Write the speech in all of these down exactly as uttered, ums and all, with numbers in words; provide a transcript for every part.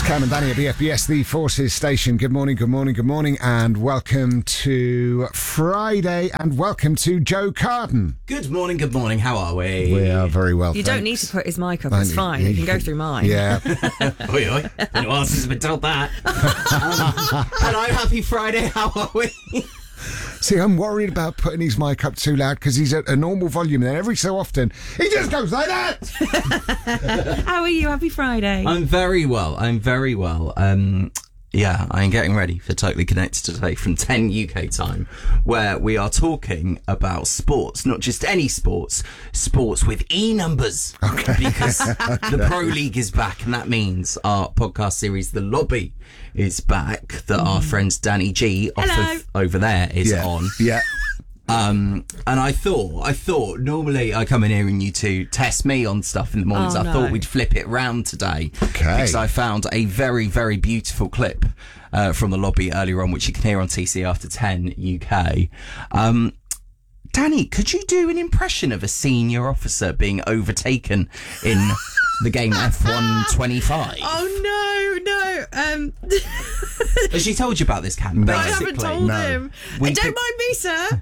Cam and Danny at B F B S, the Forces Station. Good morning, good morning, good morning, and welcome to Friday, and welcome to Joe Carden. Good morning, good morning. How are we? We are very well, You thanks. don't need to put his mic up, I it's need- fine. yeah, You can you go can- through mine. Yeah. oi, oi. Been a while since I've been told that. um, hello, happy Friday. How are we? See, I'm worried about putting his mic up too loud because he's at a normal volume, and then every so often he just goes like that. How are you? Happy Friday. I'm very well. I'm very well. Um, yeah, I'm getting ready for Totally Connected today from ten U K time, where we are talking about sports, not just any sports, sports with E numbers. Okay. Because the Pro League is back, and that means our podcast series, The Lobby, is back, that our friend Danny G off Hello. of over there is Yeah. on. Yeah. Um, and I thought, I thought, normally I come in here and you two test me on stuff in the mornings. Oh, I no. thought we'd flip it round today. Okay. Because I found a very, very beautiful clip, uh, from The Lobby earlier on, which you can hear on T C After ten U K. Um, Danny, could you do an impression of a senior officer being overtaken in the game F one twenty-five? Oh, no, no. Um, Has she told you about this, Cam? No. I haven't Basically, told No. him. We Uh, Don't could- mind me, sir.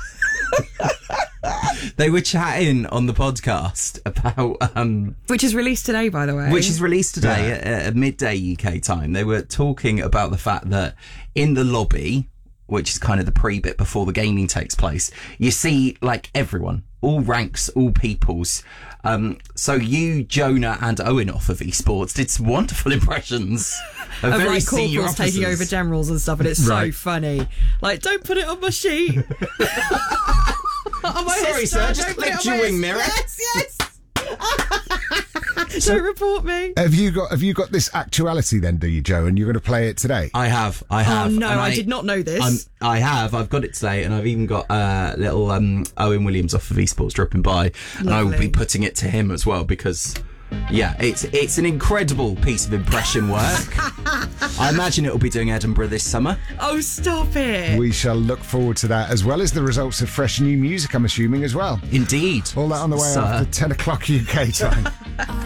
They were chatting on the podcast about... Um, Which is released today, by the way. Which is released today Yeah. at, at midday U K time. They were talking about the fact that in the lobby, which is kind of the pre-bit before the gaming takes place, you see like everyone, all ranks, all peoples. Um, so you, Jonah and Owen off of eSports did some wonderful impressions of, of very like senior corporals officers. taking over generals and stuff, and it's Right. so funny. Like, don't put it on my sheet. On my Sorry, head, sir, don't just put it clicked on my your wing head. mirror. Yes, yes. Don't report me. Have you got Have you got this actuality then, do you, Joe? And you're going to play it today? I have, I have. Oh, no, and I, did not know this. I'm, I have. I've got it today, and I've even got uh, little um, Owen Williams off of eSports dropping by, and I will be Lovely. putting it to him as well because, yeah, it's it's an incredible piece of impression work. I imagine it'll be doing Edinburgh this summer. Oh, stop it. We shall look forward to that, as well as the results of fresh new music, I'm assuming, as well. Indeed. All that on the way Sir. after ten o'clock U K time.